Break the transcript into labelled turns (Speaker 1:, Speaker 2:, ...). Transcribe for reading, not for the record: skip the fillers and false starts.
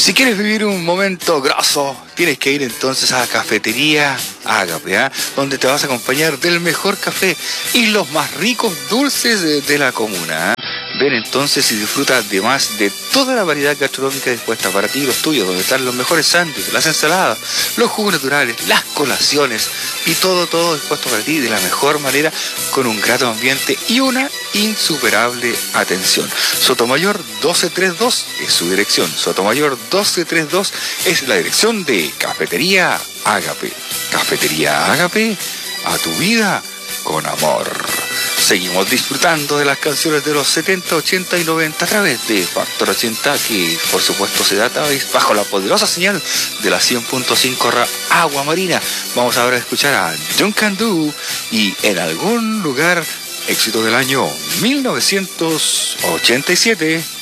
Speaker 1: Si quieres vivir un momento grosso, tienes que ir entonces a la cafetería Ágape, donde te vas a acompañar del mejor café y los más ricos dulces de la comuna. Ven entonces y disfruta además de toda la variedad gastronómica dispuesta para ti y los tuyos, donde están los mejores sándwiches, las ensaladas, los jugos naturales, las colaciones y todo dispuesto para ti de la mejor manera, con un grato ambiente y una insuperable atención. Sotomayor 1232 es su dirección. Sotomayor 1232 es la dirección de Cafetería Ágape. Cafetería Ágape, a tu vida con amor. Seguimos disfrutando de las canciones de los 70, 80 y 90 a través de Factor 80, que por supuesto se da bajo la poderosa señal de la 100.5 Agua Marina. Vamos ahora a escuchar a Duncan Du y En algún lugar, éxito del año 1987.